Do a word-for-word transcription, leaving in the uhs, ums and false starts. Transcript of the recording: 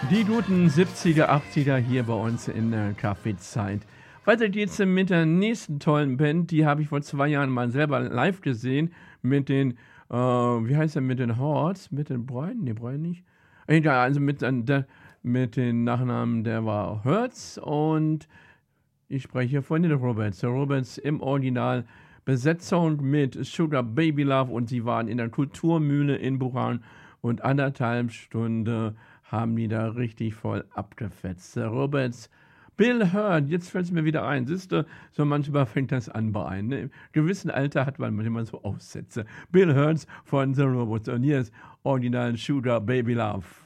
Die guten siebziger, achtziger hier bei uns in der Kaffeezeit. Weiter geht's mit der nächsten tollen Band. Die habe ich vor zwei Jahren mal selber live gesehen. Mit den, äh, wie heißt der, mit den Horts? Mit den Bräunen? Ne, Bräunen nicht. Egal, also mit, äh, der, mit den Nachnamen, der war Hertz. Und ich spreche von den Roberts. Der Roberts im Original Besetzung mit Sugar Baby Love. Und sie waren in der Kulturmühle in Buran. Und anderthalb Stunden haben die da richtig voll abgefetzt. Der Roberts, Bill Hurt, jetzt fällt es mir wieder ein. Siehst du, so manchmal fängt das an bei einem. Ne? Im gewissen Alter hat man manchmal so Aussätze. Bill Hurt von The Roberts. Und hier ist Original Sugar Baby Love.